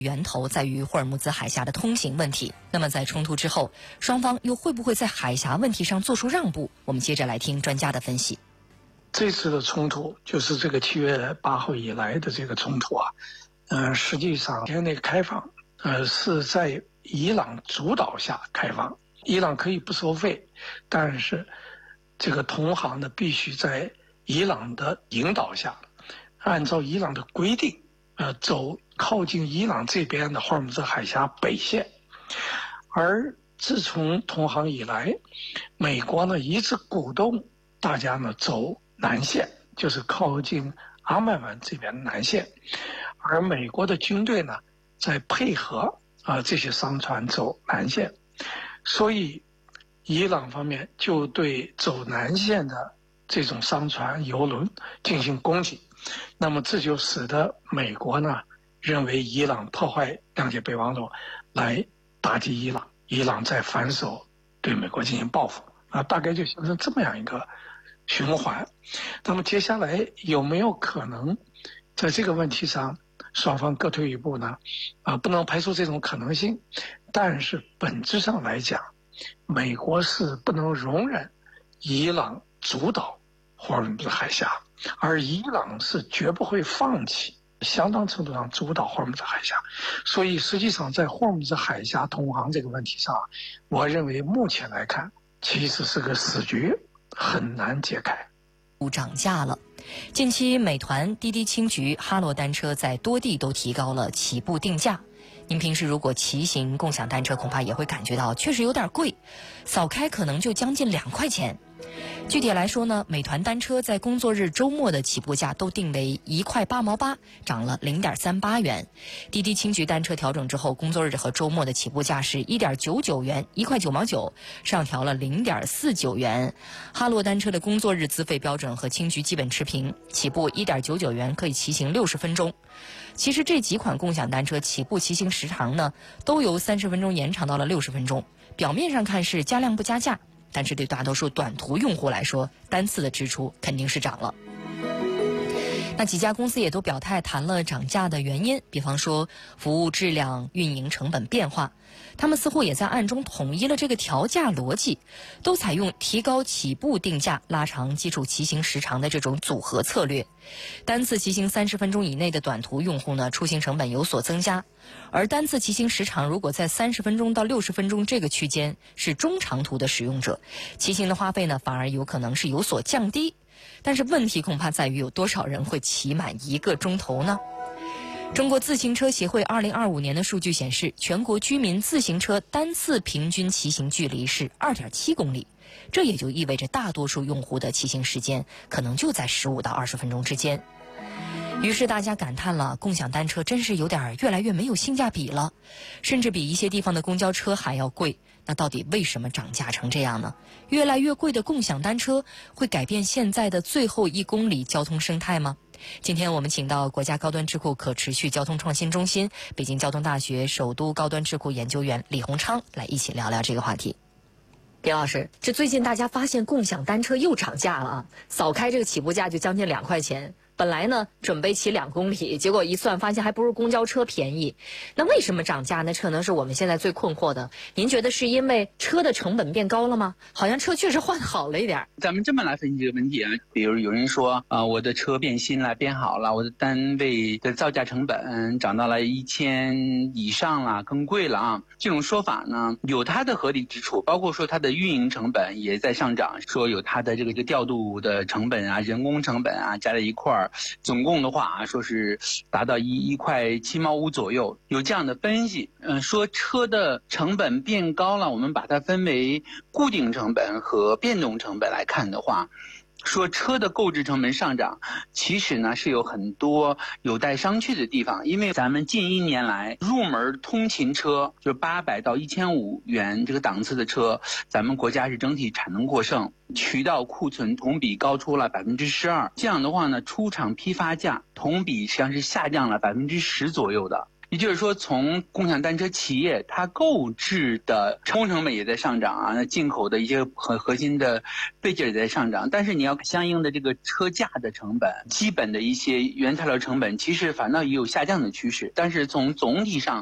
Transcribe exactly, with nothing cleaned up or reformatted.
源头在于霍尔木兹海峡的通行问题。那么在冲突之后，双方又会不会在海峡问题上做出让步？我们接着来听专家的分析。 这次的冲突就是这个七月八号以来的这个冲突啊，呃，实际上现在开放，呃，是在伊朗主导下开放。伊朗可以不收费，但是这个同行呢必须在伊朗的引导下，按照伊朗的规定，呃，走靠近伊朗这边的霍尔木兹海峡北线。而自从同行以来，美国呢一直鼓动大家呢走南线，就是靠近阿曼湾这边的南线，而美国的军队呢在配合啊、呃、这些商船走南线，所以伊朗方面就对走南线的这种商船油轮进行攻击。那么这就使得美国呢认为伊朗破坏谅解备忘录来打击伊朗，伊朗再反手对美国进行报复啊，大概就形成这么样一个循环。那么接下来有没有可能在这个问题上双方各退一步呢？啊，不能排除这种可能性，但是本质上来讲，美国是不能容忍伊朗主导霍尔木兹海峡，而伊朗是绝不会放弃相当程度上主导霍尔木兹海峡。所以实际上在霍尔木兹海峡通航这个问题上，我认为目前来看其实是个死局，很难解开。 涨价了。近期美团、滴滴青桔、哈罗单车在多地都提高了起步定价。您平时如果骑行共享单车，恐怕也会感觉到确实有点贵，扫开可能就将近两块钱。具体来说呢，美团单车在工作日、周末的起步价都定为一块八毛八，涨了零点三八元。滴滴青桔单车调整之后，工作日和周末的起步价是一点九九元，一块九毛九，上调了零点四九元。哈罗单车的工作日资费标准和青桔基本持平，起步一点九九元，可以骑行六十分钟。其实这几款共享单车起步骑行时长呢，都由三十分钟延长到了六十分钟。表面上看是加量不加价，但是对大多数短途用户来说，单次的支出肯定是涨了。那几家公司也都表态谈了涨价的原因，比方说服务质量、运营成本变化，他们似乎也在暗中统一了这个调价逻辑，都采用提高起步定价、拉长基础骑行时长的这种组合策略。单次骑行三十分钟以内的短途用户呢，出行成本有所增加，而单次骑行时长如果在三十分钟到六十分钟这个区间是中长途的使用者，骑行的花费呢反而有可能是有所降低。但是问题恐怕在于有多少人会骑满一个钟头呢？中国自行车协会二零二五年的数据显示，全国居民自行车单次平均骑行距离是 二点七公里，这也就意味着大多数用户的骑行时间可能就在十五到二十分钟之间。于是大家感叹了，共享单车真是有点越来越没有性价比了，甚至比一些地方的公交车还要贵。那到底为什么涨价成这样呢？越来越贵的共享单车会改变现在的最后一公里交通生态吗？今天我们请到国家高端智库可持续交通创新中心、北京交通大学首都高端智库研究员李洪昌来一起聊聊这个话题。李老师，这最近大家发现共享单车又涨价了啊，扫开这个起步价就将近两块钱。本来呢准备骑两公里，结果一算发现还不如公交车便宜。那为什么涨价呢？这可能是我们现在最困惑的。您觉得是因为车的成本变高了吗？好像车确实换好了一点。 咱们这么来分析这个问题啊，比如有人说啊、呃，我的车变新了，变好了，我的单位的造价成本涨到了一千以上了，更贵了啊。这种说法呢有它的合理之处，包括说它的运营成本也在上涨，说有它的这个调度的成本啊、人工成本啊加在一块儿。总共的话啊，说是达到一一块七毛五左右，有这样的分析。嗯、呃，说车的成本变高了，我们把它分为固定成本和变动成本来看的话，说车的购置成本上涨，其实呢是有很多有待商榷的地方。因为咱们近一年来入门通勤车，就八百到一千五元这个档次的车，咱们国家是整体产能过剩，渠道库存同比高出了百分之十二。这样的话呢，出厂批发价同比实际上是下降了百分之十左右的。 也就是说，从共享单车企业它购置的工成本也在上涨啊，那进口的一些很核心的配件也在上涨，但是你要相应的这个车架的成本、基本的一些原材料成本，其实反倒也有下降的趋势。但是从总体上